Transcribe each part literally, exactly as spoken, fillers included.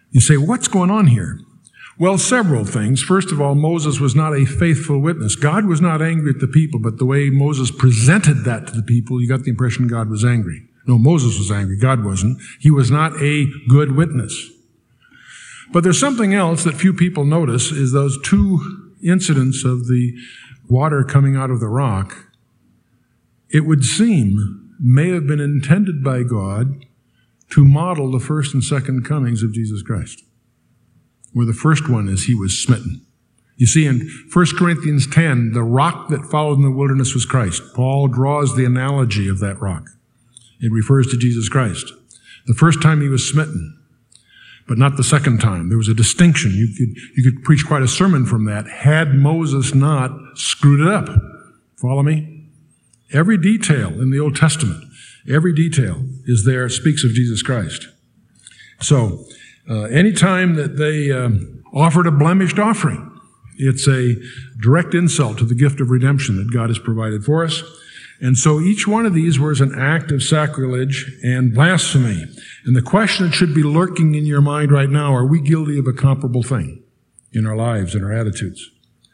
You say, what's going on here? Well, several things. First of all, Moses was not a faithful witness. God was not angry at the people, but the way Moses presented that to the people, you got the impression God was angry. No, Moses was angry. God wasn't. He was not a good witness. But there's something else that few people notice, is those two incidents of the water coming out of the rock. It would seem may have been intended by God to model the first and second comings of Jesus Christ, where the first one is he was smitten. You see, in First Corinthians ten, the rock that followed in the wilderness was Christ. Paul draws the analogy of that rock. It refers to Jesus Christ. The first time he was smitten, but not the second time. There was a distinction. You could, you could preach quite a sermon from that had Moses not screwed it up. Follow me? Every detail in the Old Testament, every detail is there, speaks of Jesus Christ. So, uh, anytime that they um, offered a blemished offering, it's a direct insult to the gift of redemption that God has provided for us. And so each one of these was an act of sacrilege and blasphemy. And the question that should be lurking in your mind right now, are we guilty of a comparable thing in our lives and our attitudes?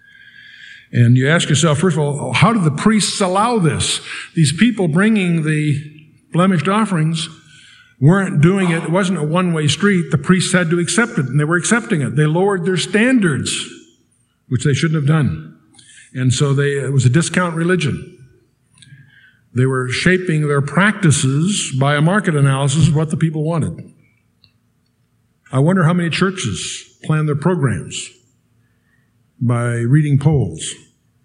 And you ask yourself, first of all, how did the priests allow this? These people bringing the blemished offerings weren't doing it. It wasn't a one-way street. The priests had to accept it, and they were accepting it. They lowered their standards, which they shouldn't have done. And so they, it was a discount religion. They were shaping their practices by a market analysis of what the people wanted. I wonder how many churches plan their programs by reading polls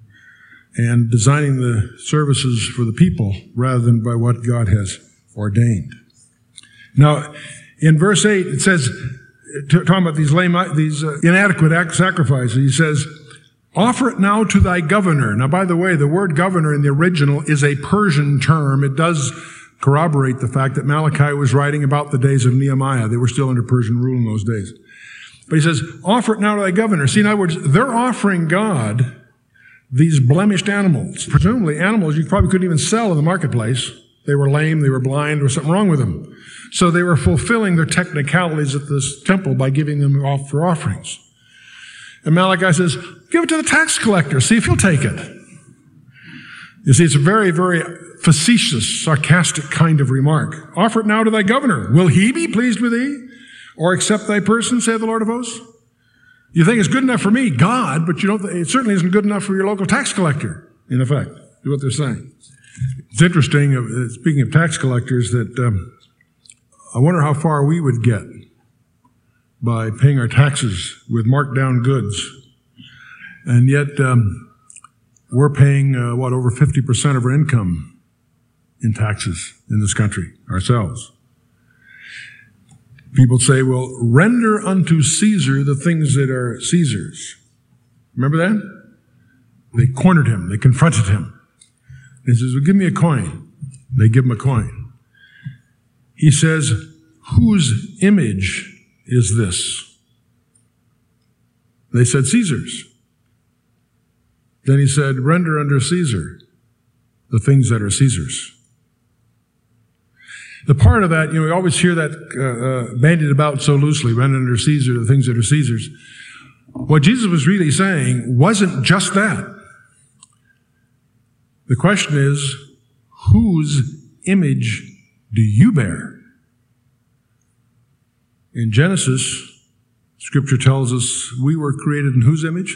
and designing the services for the people rather than by what God has ordained. Now, in verse eight, it says, talking about these lame, these uh, inadequate sacrifices, he says, offer it now to thy governor. Now, by the way, the word governor in the original is a Persian term. It does corroborate the fact that Malachi was writing about the days of Nehemiah. They were still under Persian rule in those days. But he says, offer it now to thy governor. See, in other words, they're offering God these blemished animals. Presumably animals you probably couldn't even sell in the marketplace. They were lame, they were blind, there was something wrong with them. So they were fulfilling their technicalities at this temple by giving them off for offerings. And Malachi says, give it to the tax collector, see if he'll take it. You see, it's a very, very facetious, sarcastic kind of remark. Offer it now to thy governor. Will he be pleased with thee? Or accept thy person, saith the Lord of hosts? You think it's good enough for me, God, but you don't, it certainly isn't good enough for your local tax collector, in effect, is what they're saying. It's interesting, uh, speaking of tax collectors, that um, I wonder how far we would get by paying our taxes with marked down goods. And yet, um, we're paying, uh, what, over fifty percent of our income in taxes in this country, ourselves. People say, well, render unto Caesar the things that are Caesar's. Remember that? They cornered him. They confronted him. He says, well, give me a coin. They give him a coin. He says, whose image is this? They said, Caesar's. Then he said, render unto Caesar the things that are Caesar's. The part of that, you know, we always hear that uh, uh, bandied about so loosely, render unto Caesar the things that are Caesar's. What Jesus was really saying wasn't just that. The question is, whose image do you bear? In Genesis, Scripture tells us we were created in whose image?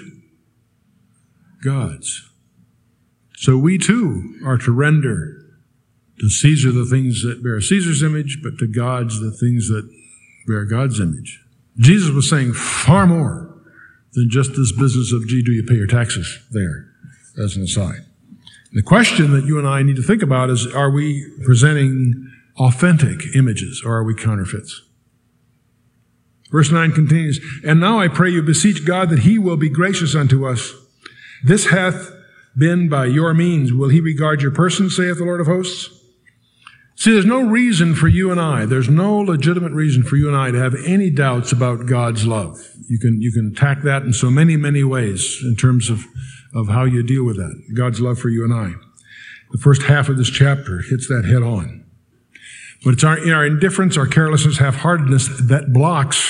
God's. So we too are to render to Caesar the things that bear Caesar's image, but to God's the things that bear God's image. Jesus was saying far more than just this business of, gee, do you pay your taxes there, as an aside. The question that you and I need to think about is, are we presenting authentic images or are we counterfeits? Verse nine continues, and now I pray you beseech God that he will be gracious unto us. This hath been by your means. Will he regard your person, saith the Lord of hosts? See, there's no reason for you and I, there's no legitimate reason for you and I to have any doubts about God's love. You can, you can attack that in so many, many ways in terms of, of how you deal with that. God's love for you and I. The first half of this chapter hits that head on. But it's our, in our indifference, our carelessness, half-heartedness that blocks